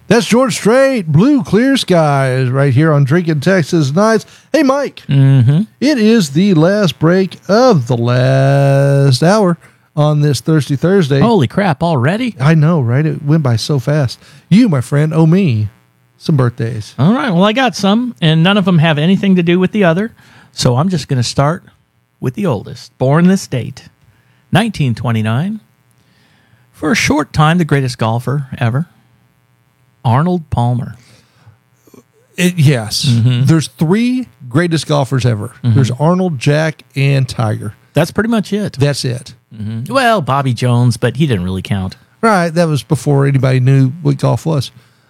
That's George Strait, Blue Clear Skies, right here on Drinking Texas Nights. Hey, Mike. Mm-hmm. It is the last break of the last hour on this Thirsty Thursday. Holy crap, already? I know, right? It went by so fast. You, my friend, owe me some birthdays. All right, well, I got some, and none of them have anything to do with the other. So I'm just going to start with the oldest. Born this date, 1929. For a short time, the greatest golfer ever. Arnold Palmer. Yes. Mm-hmm. There's 3 greatest golfers ever. Mm-hmm. There's Arnold, Jack, and Tiger. That's pretty much it. That's it. Mm-hmm. Well, Bobby Jones, but he didn't really count. Right. That was before anybody knew what golf was.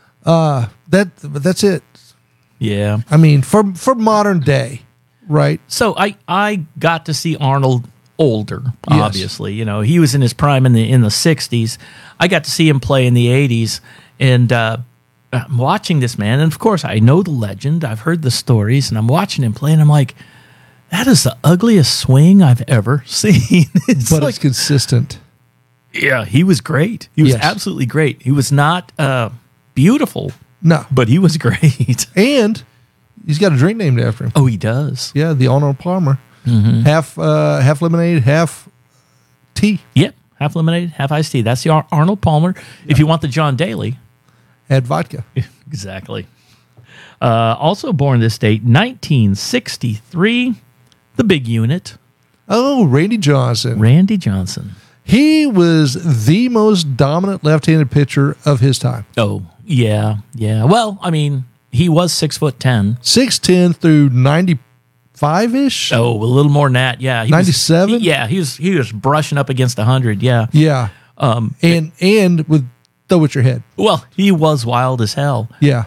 That's it. Yeah. I mean, for modern day, right? So I got to see Arnold older, Yes. obviously. You know, he was in his prime in the 60s. I got to see him play in the 80s, and I'm watching this man, and of course I know the legend. I've heard the stories, and I'm watching him play, and I'm like, that is the ugliest swing I've ever seen. But it's consistent. Yeah, he was great. He was Yes. absolutely great. He was not beautiful, No. but he was great. And he's got a drink named after him. Oh, he does. Yeah, the Arnold Palmer. Mm-hmm. Half lemonade, half tea. Yep, half lemonade, half iced tea. That's the Arnold Palmer. If you want the John Daly. Add vodka. Exactly. Also born this date, 1963, the big unit, Oh, Randy Johnson. Randy Johnson. He was the most dominant left-handed pitcher of his time. Oh, yeah, yeah. Well, I mean, he was 6'10". 6'10" through 95-ish. Oh, a little more than that. Yeah, he 97? he was brushing up against 100. Yeah. Yeah. And with throw at your head. Well, he was wild as hell. Yeah.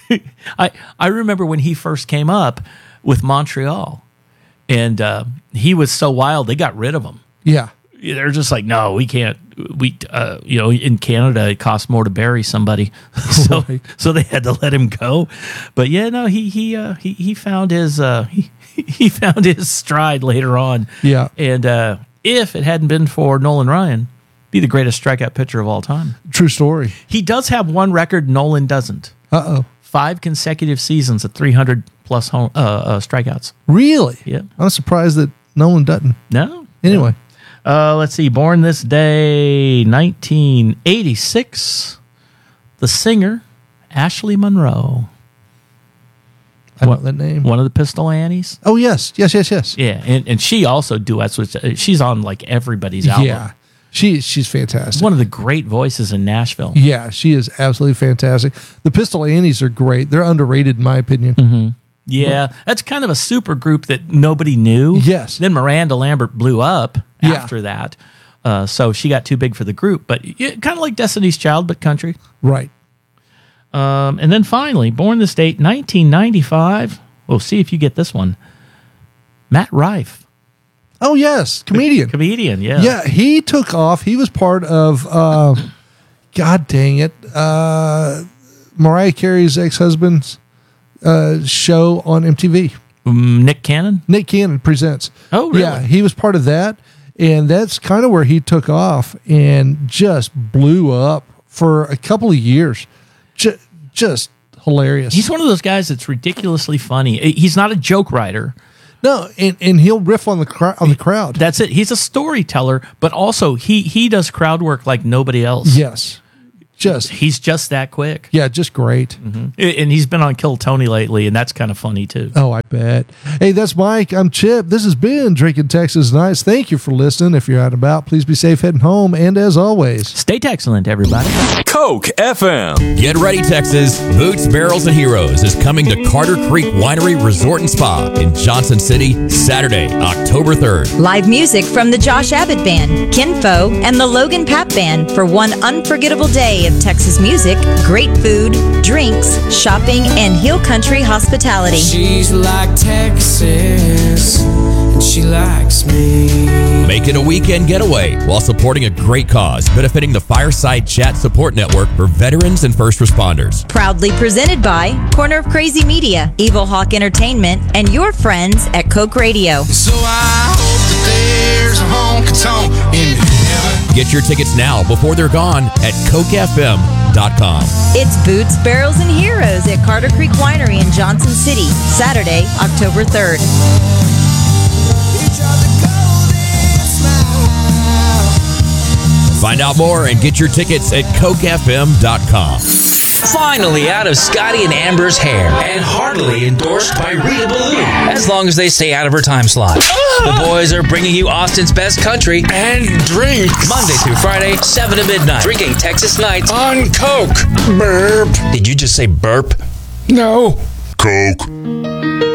I remember when he first came up with Montreal, and he was so wild they got rid of him. Yeah. They're just like, no, we can't. We, in Canada, it costs more to bury somebody, so Right. so they had to let him go. But yeah, no, he found his he found his stride later on. Yeah. And if it hadn't been for Nolan Ryan, be the greatest strikeout pitcher of all time. True story. He does have one record Nolan doesn't. 5 consecutive seasons at 300 plus strikeouts. Really? Yeah. I'm surprised that Nolan doesn't. No. Anyway. Let's see. Born this day, 1986. The singer, Ashley Monroe. I know that name. One of the Pistol Annies. Oh, yes. Yes. Yeah, and she also duets with. She's on like everybody's album. Yeah. She's fantastic. One of the great voices in Nashville. Yeah, she is absolutely fantastic. The Pistol Annies are great. They're underrated in my opinion. Mm-hmm. Yeah, that's kind of a super group that nobody knew. Yes. Then Miranda Lambert blew up Yeah. after that, so she got too big for the group. But kind of like Destiny's Child, but country. Right. And then finally, born this date, 1995. We'll see if you get this one. Matt Rife. Oh, yes. Comedian. Comedian, yeah. Yeah, he took off. He was part of, God dang it, Mariah Carey's ex-husband's show on MTV. Nick Cannon? Nick Cannon Presents. Oh, really? Yeah, he was part of that. And that's kind of where he took off and just blew up for a couple of years. Just hilarious. He's one of those guys that's ridiculously funny. He's not a joke writer. No, and he'll riff on the crowd. That's it. He's a storyteller, but also he does crowd work like nobody else. Yes. He's just that quick. Yeah, just great. Mm-hmm. And he's been on Kill Tony lately, and that's kind of funny too. Oh, I bet. Hey, that's Mike. I'm Chip. This has been Drinking Texas Nights. Thank you for listening. If you're out and about, please be safe heading home. And as always, stay Texcellent, everybody. Coke FM. Get ready, Texas. Boots, Barrels, and Heroes is coming to Carter Creek Winery Resort and Spa in Johnson City, Saturday, October 3rd. Live music from the Josh Abbott Band, Kinfo, and the Logan Papp Band for one unforgettable day of Texas music, great food, drinks, shopping, and hill country hospitality. She's like Texas, and she likes me. Make it a weekend getaway while supporting a great cause benefiting the Fireside Chat Support Network for veterans and first responders. Proudly presented by Corner of Crazy Media, Evil Hawk Entertainment, and your friends at Coke Radio. So I hope that there's a honky-tonk in heaven. Get your tickets now before they're gone at cokefm.com. CokeFM.com. It's Boots, Barrels, and Heroes at Carter Creek Winery in Johnson City, Saturday, October 3rd. Find out more and get your tickets at CokeFM.com. Finally out of Scotty and Amber's hair, and heartily endorsed by Rita Ballou, as long as they stay out of her time slot. The boys are bringing you Austin's best country And drinks Monday through Friday, 7 to midnight. Drinking Texas Nights. on Coke. Burp. Did you just say burp? No. Coke.